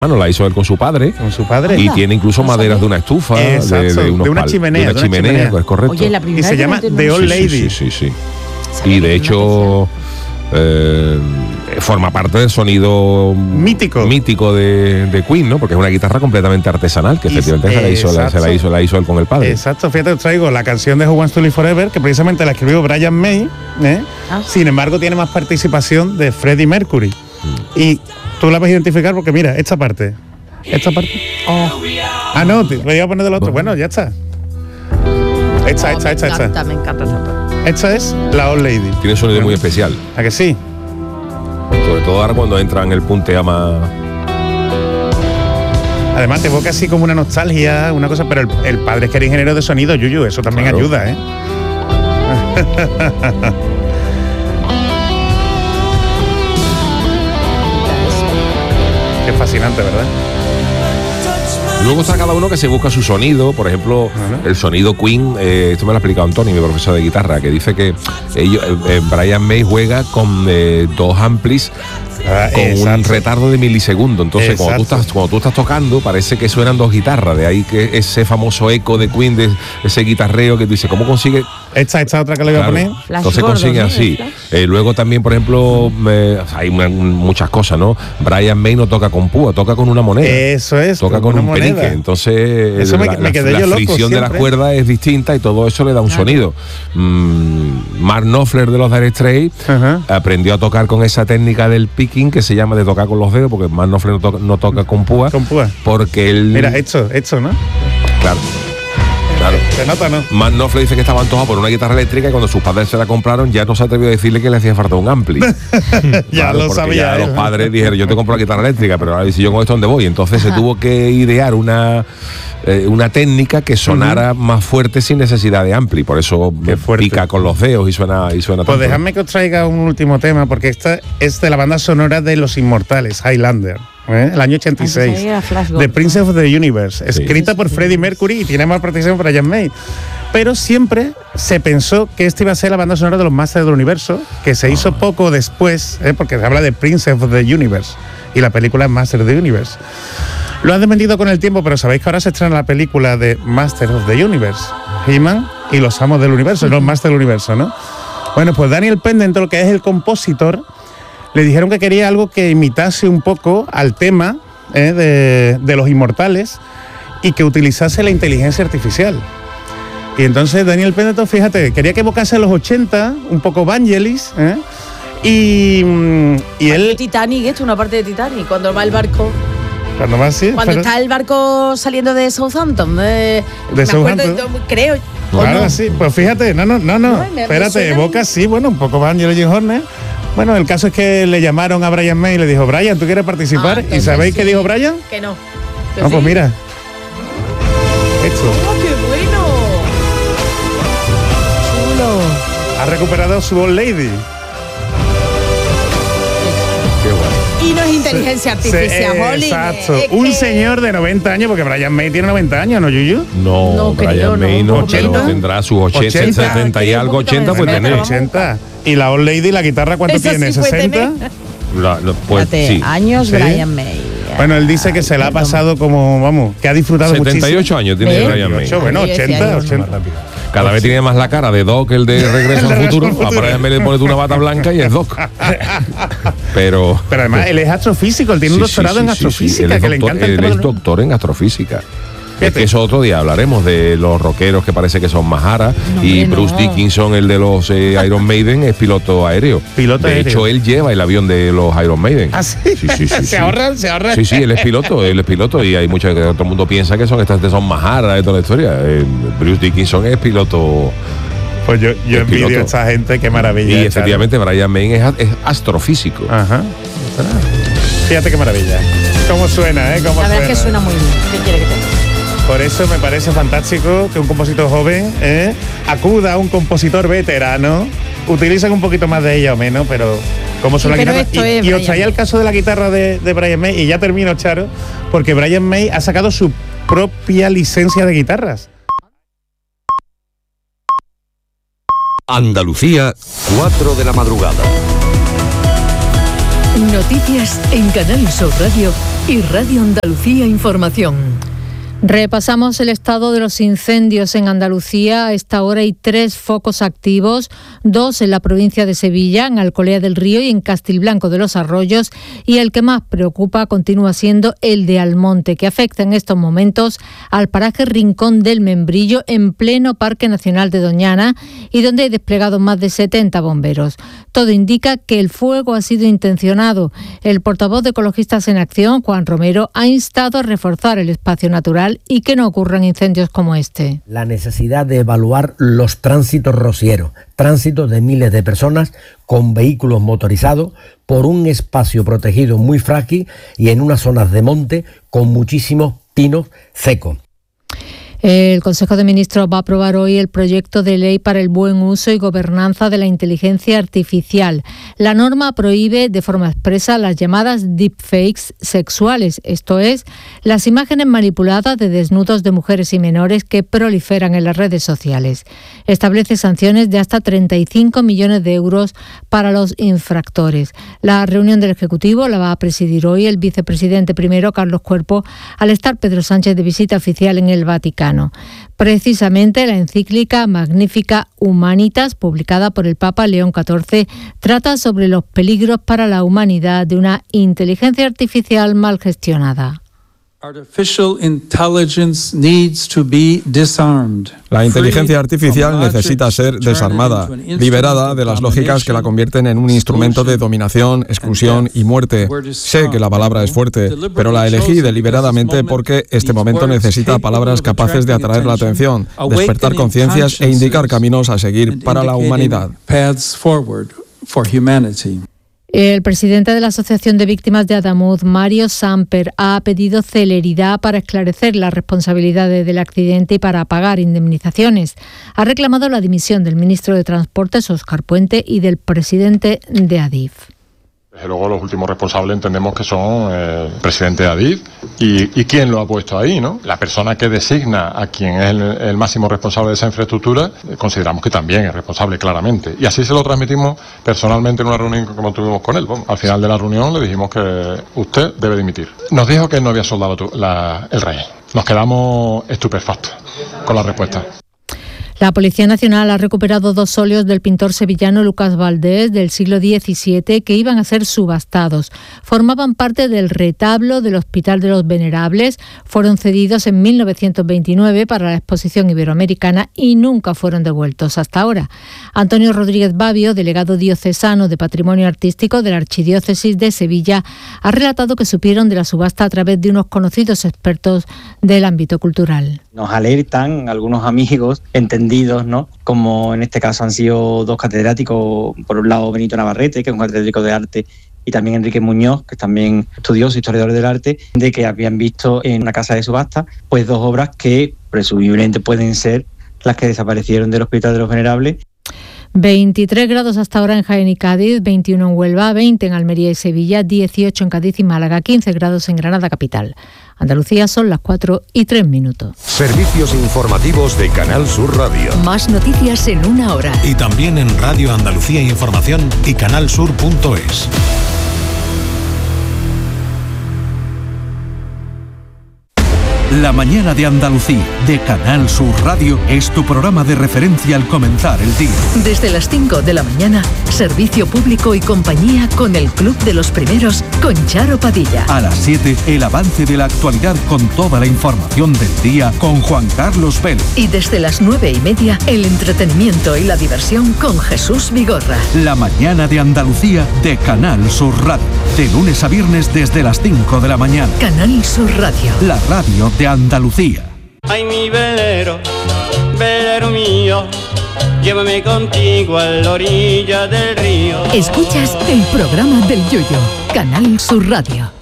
Bueno, la hizo él con su padre. Con su padre. Y tiene incluso maderas de una estufa, de una chimenea. Es correcto. Oye, la y se llama The Old Lady. Sí. Y de hecho forma parte del sonido mítico de Queen, ¿no? Porque es una guitarra completamente artesanal, que efectivamente se la hizo él con el padre. Exacto, fíjate, os traigo la canción de Who Wants to Live Forever, que precisamente la escribió Brian May, sin embargo tiene más participación de Freddie Mercury. Y tú la vas a identificar porque mira, esta parte. Ah, no, te voy a poner del otro. Bueno, ya está. Esta. Me encanta. Esta es la Old Lady. Tiene un sonido muy especial. ¿A que sí? Sobre todo ahora cuando entra en el puntea más... Además te evoca así como una nostalgia, una cosa, pero el padre es que era ingeniero de sonido, Yuyu, eso también ayuda, ¿eh? Qué fascinante, ¿verdad? Luego está cada uno que se busca su sonido, por ejemplo, el sonido Queen, esto me lo ha explicado Antonio, mi profesor de guitarra, que dice que Brian May juega con dos amplis con un retardo de milisegundo. Entonces cuando tú estás tocando parece que suenan dos guitarras, de ahí que ese famoso eco de Queen, de ese guitarreo que tú dices, ¿cómo consigue? Esta otra que le voy a poner. Entonces consigue así. Luego también, por ejemplo, hay muchas cosas, ¿no? Brian May no toca con púa, toca con una moneda. Eso es. Toca con un penique. Entonces eso la fricción de las cuerdas es distinta y todo eso le da un sonido. Mark Knopfler de los Dire Straits aprendió a tocar con esa técnica del picking que se llama de tocar con los dedos, porque Mark Knopfler no toca con púa. Porque él... Mira, esto, ¿no? Claro. Se nota, ¿no? Mark Knopfler dice que estaba antojado por una guitarra eléctrica y cuando sus padres se la compraron ya no se atrevió a decirle que le hacía falta un ampli. Ya lo sabía. Ya los padres dijeron, yo te compro la guitarra eléctrica, pero ahora dice, yo con esto dónde voy. Entonces se tuvo que idear una técnica que sonara más fuerte sin necesidad de ampli. Por eso pica con los dedos y suena Pues tanto. dejadme que os traiga un último tema, porque esta es de la banda sonora de Los Inmortales, Highlander. El año 86, The Princess of the Universe, escrita por Freddie Mercury y tiene más participación por Brian May. Pero siempre se pensó que esta iba a ser la banda sonora de los Masters del Universo, que se hizo poco después, porque se habla de Princess of the Universe y la película es Masters of the Universe. Lo han desmentido con el tiempo, pero sabéis que ahora se estrena la película de Masters of the Universe, He-Man y los Amos del Universo, los Masters del Universo, ¿no? Bueno, pues Daniel Penn, lo que es el compositor, le dijeron que quería algo que imitase un poco al tema de los Inmortales y que utilizase la inteligencia artificial. Y entonces Daniel Penn, fíjate, quería que evocase a los 80, un poco Vangelis, y él... Titanic, esto, una parte de Titanic, cuando va el barco... Cuando está el barco saliendo de Southampton, Southampton, creo. Claro, sí, pues fíjate, no, espérate, evoca, sí, bueno, un poco Vangelis y Horner. Bueno, el caso es que le llamaron a Brian May y le dijo, Brian, ¿tú quieres participar? ¿Y sabéis qué dijo Brian? Que no. No, pues mira. Esto. ¡Oh, qué bueno! Chulo. Ha recuperado su Old Lady. Qué bueno. Y no es inteligencia artificial, Holly. Exacto. Un señor de 90 años, porque Brian May tiene 90 años, ¿no, Yuyu? No, Brian May no, pero tendrá sus 80, 70 y algo, 80 pues tener. 80. ¿Y la Old Lady, la guitarra, cuánto tiene? Sí, ¿60? Pues sí. Años, ¿sí? Brian May. Bueno, él dice que se la ha pasado como, vamos, que ha disfrutado 78 muchísimo. años tiene Brian May. Bueno, 80. Cada vez tiene más la cara de Doc, el de Regreso al Futuro. A Brian May le pones una bata blanca y es Doc. Pero además, él es astrofísico, él tiene un doctorado en astrofísica, que le encanta el tema. Él es doctor en astrofísica. Es que eso otro día hablaremos de los rockeros que parece que son Mahara y Bruce Dickinson, el de los Iron Maiden, es piloto aéreo. De hecho, él lleva el avión de los Iron Maiden. ¿Ah, sí? Sí. ¿Se ahorran? Sí, él es piloto y hay mucho que todo el mundo piensa que son Mahara de toda la historia. Bruce Dickinson es piloto. Pues yo envidio a esta gente, qué maravilla. Y efectivamente Brian May es astrofísico. Ajá. Fíjate qué maravilla. ¿Cómo suena, La verdad es que suena muy bien. ¿Qué quiere que tenga? Por eso me parece fantástico que un compositor joven acuda a un compositor veterano. Utilizan un poquito más de ella o menos, pero como suena la guitarra. Y os traía el caso de la guitarra de Brian May, y ya termino, Charo, porque Brian May ha sacado su propia licencia de guitarras. Andalucía, 4 de la madrugada. Noticias en Canal Sur Radio y Radio Andalucía Información. Repasamos el estado de los incendios en Andalucía. A esta hora hay 3 focos activos, 2 en la provincia de Sevilla, en Alcolea del Río y en Castilblanco de los Arroyos, y el que más preocupa continúa siendo el de Almonte, que afecta en estos momentos al paraje Rincón del Membrillo, en pleno Parque Nacional de Doñana, y donde hay desplegados más de 70 bomberos. Todo indica que el fuego ha sido intencionado. El portavoz de Ecologistas en Acción, Juan Romero, ha instado a reforzar el espacio natural y que no ocurran incendios como este. La necesidad de evaluar los tránsitos rocieros, tránsitos de miles de personas con vehículos motorizados por un espacio protegido muy frágil y en unas zonas de monte con muchísimos pinos secos. El Consejo de Ministros va a aprobar hoy el proyecto de ley para el buen uso y gobernanza de la inteligencia artificial. La norma prohíbe de forma expresa las llamadas deepfakes sexuales, esto es, las imágenes manipuladas de desnudos de mujeres y menores que proliferan en las redes sociales. Establece sanciones de hasta 35 millones de euros para los infractores. La reunión del Ejecutivo la va a presidir hoy el vicepresidente primero, Carlos Cuerpo, al estar Pedro Sánchez de visita oficial en el Vaticano. Precisamente la encíclica Magnificat Humanitas, publicada por el Papa León XIV, trata sobre los peligros para la humanidad de una inteligencia artificial mal gestionada. La inteligencia artificial necesita ser desarmada, liberada de las lógicas que la convierten en un instrumento de dominación, exclusión y muerte. Sé que la palabra es fuerte, pero la elegí deliberadamente porque este momento necesita palabras capaces de atraer la atención, despertar conciencias e indicar caminos a seguir para la humanidad. El presidente de la Asociación de Víctimas de Adamuz, Mario Samper, ha pedido celeridad para esclarecer las responsabilidades del accidente y para pagar indemnizaciones. Ha reclamado la dimisión del ministro de Transportes, Óscar Puente, y del presidente de Adif. Desde luego los últimos responsables entendemos que son el presidente de Adif y quién lo ha puesto ahí, ¿no? La persona que designa a quien es el máximo responsable de esa infraestructura, consideramos que también es responsable claramente. Y así se lo transmitimos personalmente en una reunión que tuvimos con él. Bueno, al final de la reunión le dijimos que usted debe dimitir. Nos dijo que no había soldado el rey. Nos quedamos estupefactos con la respuesta. La Policía Nacional ha recuperado 2 óleos del pintor sevillano Lucas Valdés del siglo XVII que iban a ser subastados. Formaban parte del retablo del Hospital de los Venerables, fueron cedidos en 1929 para la exposición iberoamericana y nunca fueron devueltos hasta ahora. Antonio Rodríguez Babio, delegado diocesano de Patrimonio Artístico de la Archidiócesis de Sevilla, ha relatado que supieron de la subasta a través de unos conocidos expertos del ámbito cultural. Nos alertan algunos amigos entendidos, ¿no? Como en este caso han sido 2 catedráticos, por un lado Benito Navarrete, que es un catedrático de arte, y también Enrique Muñoz, que es también estudioso, historiador del arte, de que habían visto en una casa de subasta pues 2 obras que presumiblemente pueden ser las que desaparecieron del Hospital de los Venerables. 23 grados hasta ahora en Jaén y Cádiz, 21 en Huelva, 20 en Almería y Sevilla, 18 en Cádiz y Málaga, 15 grados en Granada capital. Andalucía son las 4:03. Servicios informativos de Canal Sur Radio. Más noticias en 1 hora. Y también en Radio Andalucía Información y canalsur.es. La mañana de Andalucía, de Canal Sur Radio, es tu programa de referencia al comenzar el día. Desde las 5 de la mañana, servicio público y compañía con el Club de los Primeros, con Charo Padilla. A las 7, el avance de la actualidad con toda la información del día con Juan Carlos Vélez. Y desde las 9:30, el entretenimiento y la diversión con Jesús Vigorra. La mañana de Andalucía, de Canal Sur Radio. De lunes a viernes desde las 5 de la mañana. Canal Sur Radio. La radio de Andalucía. Ay, mi velero, velero mío, llévame contigo a la orilla del río. Escuchas el programa del Yoyo, Canal Sur Radio.